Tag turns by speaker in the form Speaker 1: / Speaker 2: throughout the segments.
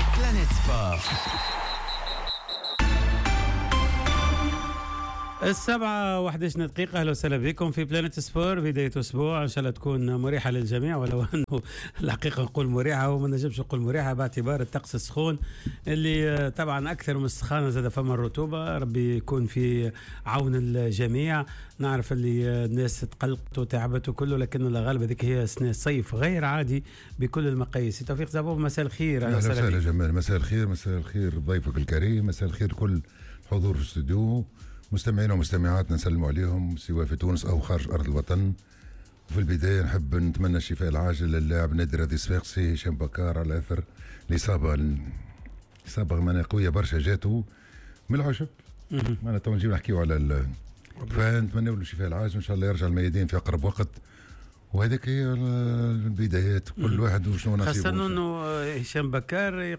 Speaker 1: Planet Sport.
Speaker 2: 7:11 أهلا وسهلا بكم في بلانت سبور. بداية أسبوع إن شاء الله تكون مريحة للجميع، ولو أنه الحقيقة نقول مريحة وما نجمش نقول مريحة باعتبار الطقس السخون اللي طبعا أكثر من السخانة زاد فما الرطوبة. ربي يكون في عون الجميع. نعرف اللي الناس تقلقت وتعبت وكله، لكن الغالب هذيك هي صيف غير عادي بكل المقاييس. توفيق زبوب مساء الخير.
Speaker 3: أهلا وسهلا جمال. مساء الخير. مساء الخير ضيفك الكريم. مساء الخير كل حضور في الاستوديو، مستمعينا ومستمعاتنا نسلموا عليهم سواء في تونس أو خارج أرض الوطن. وفي البداية نحب نتمنى الشفاء العاجل للاعب نادي رادي صفاقسي هشام بكار على أثر الإصابة معناها قوية برشا جاته من العشب. معناها تو نجيو نحكيو على فنتمنى له الشفاء العاجل إن شاء الله يرجع الميادين في أقرب وقت. وهذيك هي البدايات، كل واحد وشنو نصيبه.
Speaker 2: خاصة انه هشام بكار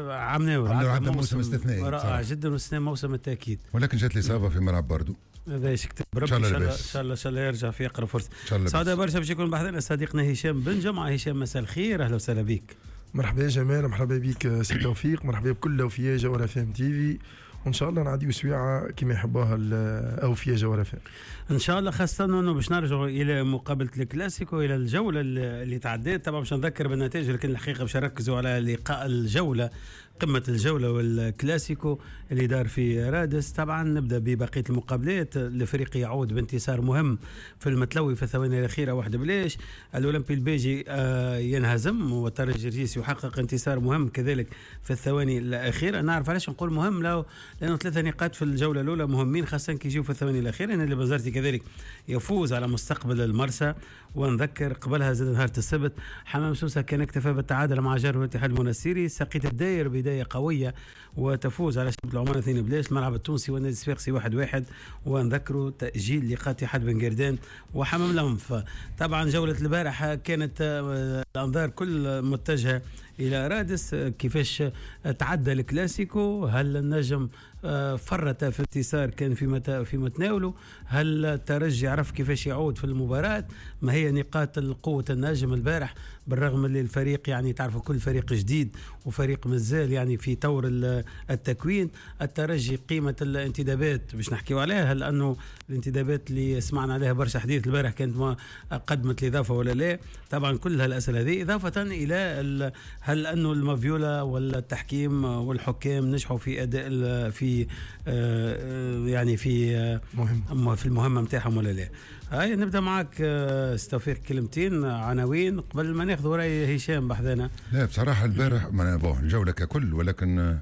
Speaker 2: عملوا
Speaker 3: موسم استثنائي
Speaker 2: رائع جدا واستثناء موسم التأكيد،
Speaker 3: ولكن جات الإصابة في ملعب باردو.
Speaker 2: هذا يكتب ربي ان شاء الله يرجع في اقرب فرصه. سعادة برشا باش يكون بحثنا صديقنا هشام بن جمعة. هشام مساء الخير، اهلا وسهلا بك.
Speaker 4: مرحبا يا جمال، مرحبا بك سي توفيق، مرحبا بكل الاوفياء جوهر فام تي في، وان شاء الله نعديو سويعه كما يحبوها الاوفياء جوهر فام
Speaker 2: ان شاء الله. خاصه انه باش نرجعوا الى مقابله الكلاسيكو، الى الجوله اللي تعديت. طبعا باش نذكر بالنتائج، لكن الحقيقه باش نركزوا على لقاء الجوله، قمة الجولة والكلاسيكو اللي دار في رادس. طبعا نبدأ ببقية المقابلات. الفريق يعود بانتصار مهم في المتلوي في الثواني الأخيرة 1-0. الأولمبي البيجي ينهزم، والترجي الرئيسي يحقق انتصار مهم كذلك في الثواني الأخيرة. نعرف علاش نقول مهم، لأنه 3 نقاط في الجولة الأولى مهمين، خاصة كي يجيو في الثواني الأخيرة. اللي بنزرتي كذلك يفوز على مستقبل المرسى. ونذكر قبلها زاد نهار السبت حمام سوسة كان اكتفى بالتعادل مع جاره الاتحاد المنستيري. سقيت الداير بداية قوية وتفوز على شباب العمان 2-0 الملعب التونسي والنادي الصفاقسي 1-1. ونذكروا تأجيل لقاء اتحاد بن قردان وحمام لنف. طبعا جولة البارحة كانت الأنظار كل متجهة إلى رادس، كيفاش تعدى الكلاسيكو. هل النجم فرط في انتصار كان في متناوله؟ هل الترجي عرف كيفاش يعود في المباراة؟ ما هي نقاط قوة النجم البارح، بالرغم اللي الفريق يعني تعرفوا كل فريق جديد وفريق مازال يعني في طور التكوين. الترجي قيمة الانتدابات باش نحكيو عليها، لأنه الانتدابات اللي سمعنا عليها برشا حديث البارح كانت قدمت الإضافة ولا لا. طبعا كل هالأسئلة هذه إضافة إلى هل أنه المافيولا ولا التحكيم والحكام نجحوا في أداء في يعني في المهمة متاعهم ولا لا. هاي نبدأ معك استوفيق كلمتين عناوين قبل ما ناخذ رأي هشام بحذانا.
Speaker 3: لا بصراحة البارح الجولة ككل، ولكن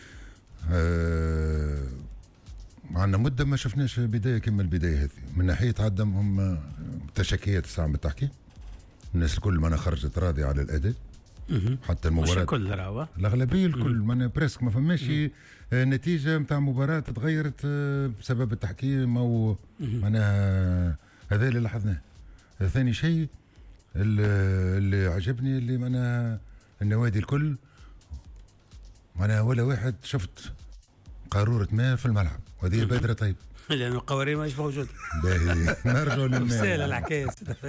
Speaker 3: عندنا مدة ما شفناش بداية كما البداية هذه من ناحية عدمهم تشكيات الساعة من التحكيم. الناس الكل ما خرجت راضية على الأداء، حتى المباراة
Speaker 2: مش الكل راهو،
Speaker 3: الأغلبية الكل ما بريسك ما فماش نتيجة متاع مباراة تغيرت بسبب التحكيم أو معناها. هذا اللي لاحظناه. ثاني شيء اللي عجبني اللي معناها النوادي الكل معناها ولا واحد شفت قارورة ماء في الملعب، وهذه بادرة طيب
Speaker 2: لأنه القوارير ماهيش موجودة.
Speaker 3: باهي نرجعوا للماء.
Speaker 2: سهلة الحكاية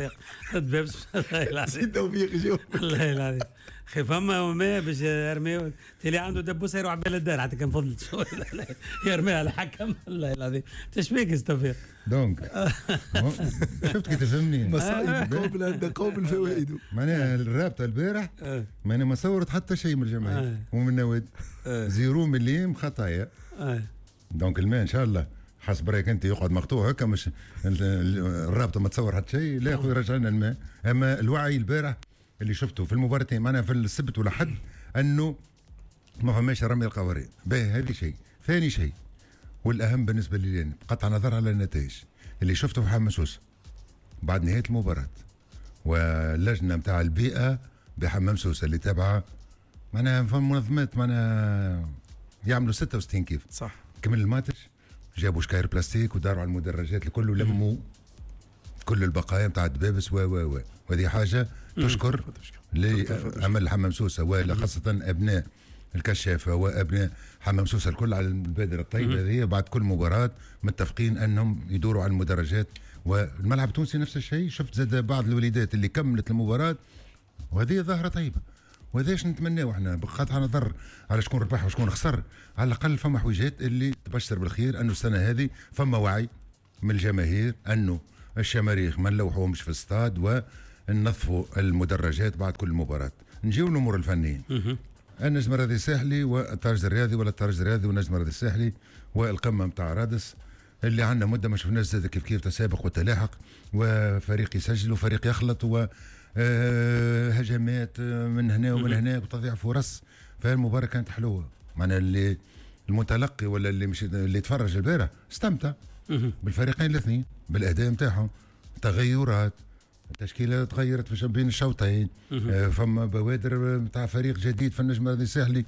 Speaker 2: الله العظيم. خي فما ماء باش يرميو اللي عنده دبوسه يروح عبال الدار حتى كان فضلت شويه يرميها على الحكم. الله العظيم تشبيك استفيق.
Speaker 3: دونك شفت كي تفهمني
Speaker 4: مصائب قوم فوائده.
Speaker 3: معناها الرابطه البارح معناها ما صورت حتى شيء من الجماهير ومن النوادي. 0 مليم خطايا. دونك الماء ان شاء الله حسب رايك انت يقعد مقطوع هكا، مش الرابطه ما تصور حتى شيء. لا اخوي رجع لنا الماء. اما الوعي البارح اللي شفته في المباراتين معناها في السبت ولا حد انه ما فماش رمي القوارير. باهي هذه شيء. ثاني شيء والاهم بالنسبه لي قطع نظر على النتائج اللي شفته في حمام سوسه بعد نهايه المباراه، واللجنه نتاع البيئه بحمام سوسه اللي تابعه معناها في منظمات معناها يعملوا 66 كيف
Speaker 4: صح.
Speaker 3: كمل الماتش جابوا شكاير بلاستيك وداروا على المدرجات الكل ولموا كل البقايا نتاع الدبابس وهذه حاجه تشكر لعمل حمام سوسه، ولا خاصه ابناء الكشافه وابناء حمام سوسه الكل على البادره الطيبه هذه. بعد كل مباراه متفقين انهم يدوروا على المدرجات. والملعب التونسي نفس الشيء. شفت زاد بعض الوليدات اللي كملت المباراه وهذه ظاهره طيبه. وهذاش نتمناه احنا بقطع نظر على شكون ربح وشكون خسر. على الاقل فما حويجات اللي تبشر بالخير انه السنه هذه فما وعي من الجماهير انه الشماريخ ما نلوحوهمش في الاستاد وننظفوا المدرجات بعد كل مباراه. نجيو الامور الفنيه. النجم الرياضي الساحلي والترجي الرياضي ولا الترجي الرياضي والنجم الرياضي الساحلي والقمه نتاع رادس اللي عندنا مده ما شفناش زاد كيف تسابق وتلاحق وفريق يسجل وفريق يخلط وهجمات من هنا ومن هنا وتضيع فرص. فالمباراه كانت حلوه. معناها اللي المتلقي ولا اللي تفرج البارح استمتع بالفريقين الاثنين بالاداء نتاعهم. تغيرات التشكيله تغيرت في بين الشوطين. فما بوادر نتاع فريق جديد في النجم الرياضي الساحلي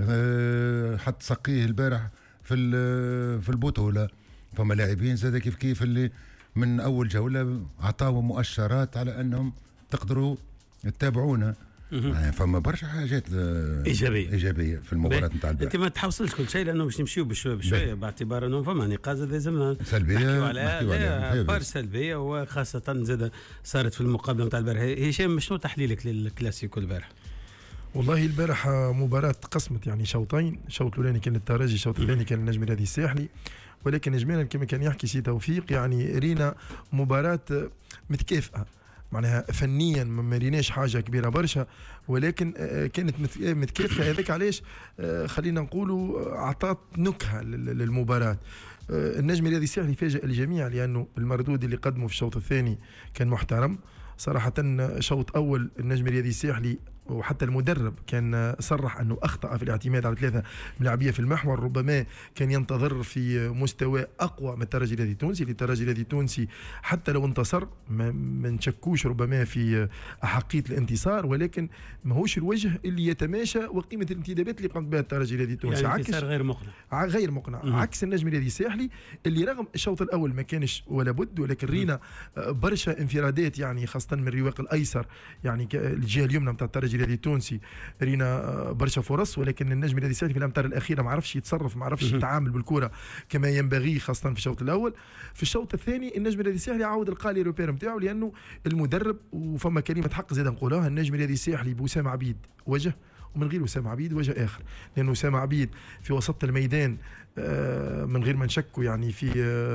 Speaker 3: حط سقيه البارح في البطوله. فما لاعبين زاد كيف اللي من اول جوله عطاوا مؤشرات على انهم تقدروا تتابعونا. فما برشا حاجات ايجابيه في المباراه نتاع البارح.
Speaker 2: انت ما تحوصلش كل شيء لانه باش نمشيو بشويه بشويه باعتبار انه فما نقاط لازم
Speaker 3: سلبيه
Speaker 2: على سلبيه وخاصه زاد صارت في المقابله نتاع البارح. هشام شنو تحليلك للكلاسيكو البارح؟
Speaker 4: والله البارح مباراة قسمت يعني شوطين. الشوط الاولاني كان الترجي، الشوط الثاني كان النجم الرياضي الساحلي. ولكن اجمالا كما كان يحكي سي توفيق يعني رينا مباراة متكافئة. معناها فنيا ما ريناش حاجه كبيره برشا ولكن كانت متكافئه. هذاك علاش خلينا نقولوا اعطت نكهه للمباراه. النجم الرياضي الساحلي فاجأ الجميع لانه المردود اللي قدمه في الشوط الثاني كان محترم صراحه. شوط اول النجم الرياضي الساحلي وحتى المدرب كان صرح أنه أخطأ في الاعتماد على 3 ملاعبية في المحور. ربما كان ينتظر في مستوى أقوى من الترجي الرياضي التونسي. الترجي الرياضي التونسي حتى لو انتصر ما نشكوش ربما في أحقية الانتصار ولكن ماهوش الوجه اللي يتماشى وقيمة الانتدابات اللي قام بها الترجي الرياضي التونسي.
Speaker 2: يعني انتصار غير مقنع
Speaker 4: عكس النجم الرياضي الساحلي اللي رغم الشوط الأول ما كانش ولا بد ولكن رينا برشا انفرادات يعني خاصة من الرواق الأيسر يعني الجهة اليمنى نتاع الترجي الرياضي التونسي. رينا برشا فرص ولكن النجم الرياضي الساحلي في الامتار الاخيره ما عرفش يتصرف ما عرفش يتعامل بالكره كما ينبغي خاصه في الشوط الاول. في الشوط الثاني النجم الرياضي الساحلي عاود القالي روبير نتاعو لانه المدرب وفما كلمه حق زاد نقولها النجم الرياضي الساحلي بوسام عبيد وجه ومن غير وسام عبيد وجه اخر. لانه وسام عبيد في وسط الميدان من غير ما نشكوا يعني في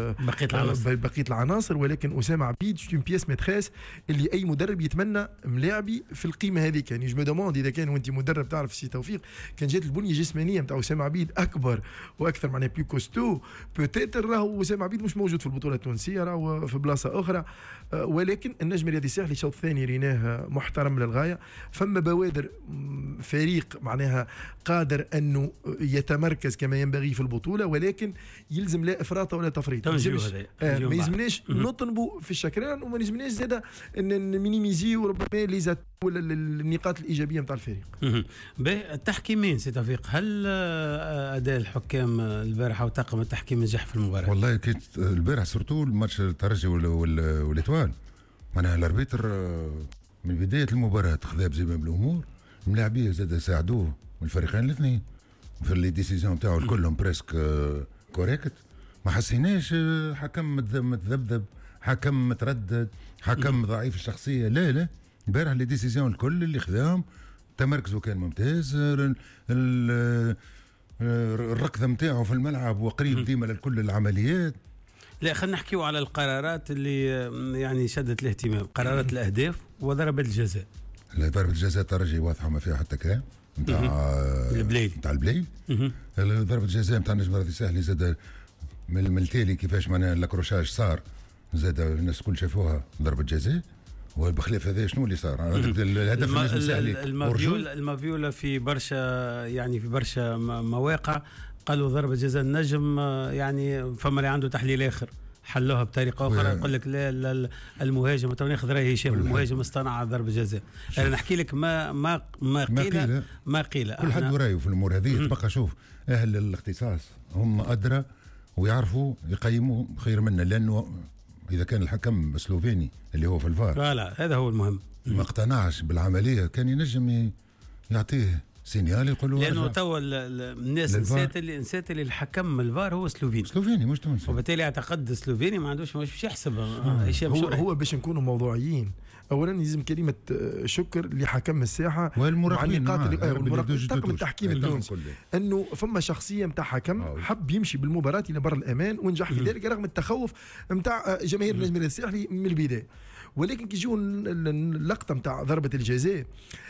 Speaker 4: بقيه العناصر ولكن اسامه عبيد اون بيس ماتريس اللي اي مدرب يتمنى ملاعبي في القيمه هذه. كان جو دوموند اذا كان وانت مدرب تعرف سي توفيق كان جات البنيه الجسمانيه نتاع اسامه عبيد اكبر واكثر معناها بلو كوستو بوتيتر راهو اسامه عبيد مش موجود في البطوله التونسيه راهو في بلاصه اخرى. ولكن النجم الرياضي الساحلي الشوط الثاني ريناه محترم للغايه. فما بوادر فريق معناها قادر انه يتمركز كما ينبغي في البطوله ولكن يلزم لا افراط ولا تفريط. ما يلزمناش نطنبوا في الشكران وما يلزمناش زاده نمينيميزيو ربما لي ولا النقاط الايجابيه نتاع الفريق.
Speaker 2: التحكيمين سي توفيق هل اداء الحكام البارحه وطاقم التحكيم نجح في المباراه؟
Speaker 3: والله كنت البارح سورتو الماتش الترجي والاتوال معناها الاربيتر من بدايه المباراه خذا بزمام الامور الملاعبيه زاد ساعدوه والفريقين الاثنين في اللي ديسيزيون نتاعو كلهم بريسك كوريكت. ما حسيناش حكم متذبذب حكم متردد حكم ضعيف الشخصيه. لا البارح اللي ديسيزيون الكل اللي خذاهم تمركزه كان ممتاز. الركضه نتاعو في الملعب وقريب ديما لكل العمليات.
Speaker 2: لا خلينا نحكيو على القرارات اللي يعني شدت الاهتمام. قرارات الاهداف وضربات الجزاء.
Speaker 3: ضربه الجزاء الترجي واضحه ما فيها حتى كلام نتاع البليل. ضربه الجزاء نتاع النجم الرياضي الساحلي زاد من التالي كيفاش معناها الكروشاج صار زاد الناس الكل شافوها ضربه جزاء. وبخلاف هذا شنو اللي صار؟ الهدف النجم الساحلي
Speaker 2: المافيولا في برشا يعني في برشا مواقع قالوا ضربه جزاء النجم يعني فما اللي عنده تحليل اخر حلوها بطريقه اخرى يقول لك لا المهاجم تو ناخذ راي هشام المهاجم اصطنع ضربه جزاء. انا نحكي لك ما قيل
Speaker 3: كل حد ورايه في الامور هذه. تبقى شوف اهل الاختصاص هم ادرى ويعرفوا يقيموا خير منا لانه اذا كان الحكم سلوفيني اللي هو في الفار
Speaker 2: لا هذا هو المهم
Speaker 3: ما اقتنعش بالعمليه كان ينجم يعطيه سينيال يقولوا
Speaker 2: لانه توا الناس نسات اللي الحكم الفار هو
Speaker 3: سلوفيني مش تونسي،
Speaker 2: وبالتالي اعتقد السلوفيني ما عندوش مش يحسب
Speaker 4: هو باش نكونوا موضوعيين. اولا لازم كلمه شكر لحكم الساحه
Speaker 3: والمراقبين
Speaker 4: طاقم التحكيم التونسي، انه فما شخصيه نتاع حكم حب يمشي بالمباراه الى بر الامان ونجح في ذلك رغم التخوف نتاع جماهير النجم الساحلي من البدايه. ولكن كي يجوا اللقطه نتاع ضربه الجزاء